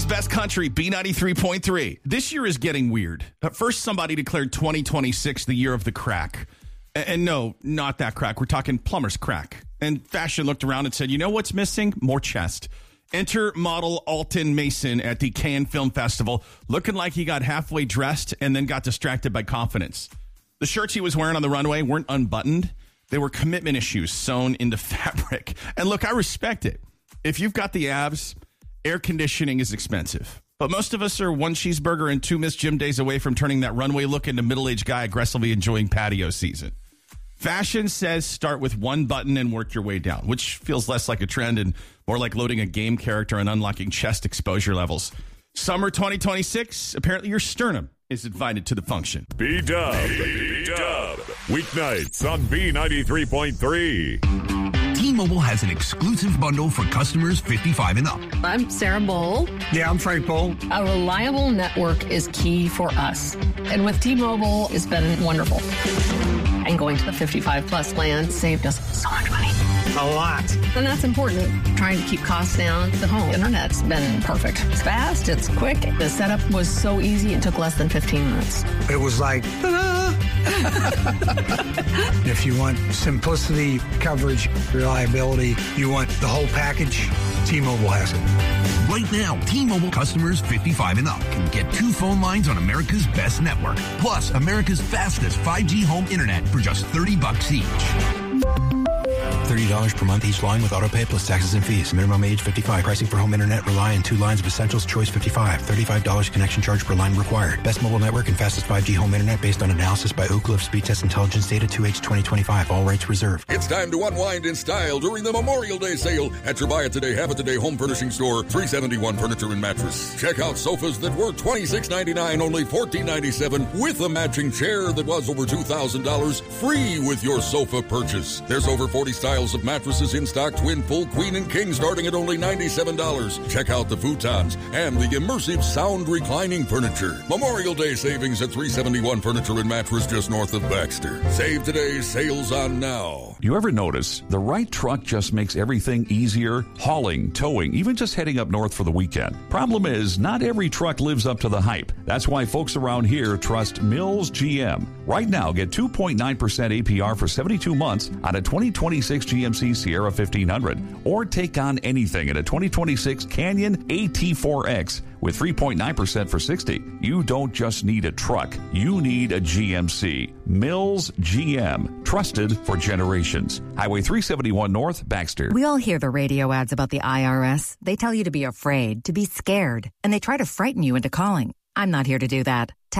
Best Country, B93.3. This year is getting weird. First, somebody declared 2026 the year of the crack. And no, not that crack. We're talking plumber's crack. And fashion looked around and said, you know what's missing? More chest. Enter model Alton Mason at the Cannes Film Festival, looking like he got halfway dressed and then got distracted by confidence. The shirts he was wearing on the runway weren't unbuttoned. They were commitment issues sewn into fabric. And look, I respect it. If you've got the abs, air conditioning is expensive. But most of us are one cheeseburger and 2 missed gym days away from turning that runway look into middle-aged guy aggressively enjoying patio season. Fashion says start with one button and work your way down, which feels less like a trend and more like loading a game character and unlocking chest exposure levels. Summer 2026, apparently your sternum is invited to the function. B-Dub. Weeknights on B93.3. T-Mobile has an exclusive bundle for customers 55 and up. I'm Sarah Bowl. Yeah, I'm Frank Bowl. A reliable network is key for us. And with T-Mobile, it's been wonderful. And going to the 55-plus plan saved us so much money. A lot. And that's important. Trying to keep costs down. The home internet's been perfect. It's fast. It's quick. The setup was so easy. It took less than 15 minutes. It was like, ta-da! If you want simplicity, coverage, reliability, you want the whole package, T-Mobile has it. Right now, T-Mobile customers 55 and up can get 2 phone lines on America's best network, plus America's fastest 5G home internet for just $30 each. $30 per month each line with autopay plus taxes and fees. Minimum age 55. Pricing for home internet rely on 2 lines of Essentials Choice 55. $35 connection charge per line required. Best mobile network and fastest 5G home internet based on analysis by Ookla of Speed Test Intelligence data 2H 2025. All rights reserved. It's time to unwind in style during the Memorial Day sale at your Buy It Today, Have It Today home furnishing store, 371 Furniture and Mattress. Check out sofas that were $26.99, only $14.97, with a matching chair that was over $2,000, free with your sofa purchase. There's over 40 styles of mattresses in stock, twin, full, queen, and king, starting at only $97. Check out the futons and the immersive sound reclining furniture. Memorial Day savings at 371 Furniture and Mattress, just north of Baxter. Save today, sales on now. You ever notice the right truck just makes everything easier? Hauling, towing, even just heading up north for the weekend. Problem is, not every truck lives up to the hype. That's why folks around here trust Mills GM. Right now, get 2.9% APR for 72 months on a 2026 GMC Sierra 1500, or take on anything in a 2026 Canyon AT4X with 3.9% for 60. You don't just need a truck, you need a GMC. Mills GM, trusted for generations. Highway 371 North, Baxter. We all hear the radio ads about the IRS. They tell you to be afraid, to be scared, and they try to frighten you into calling. I'm not here to do that.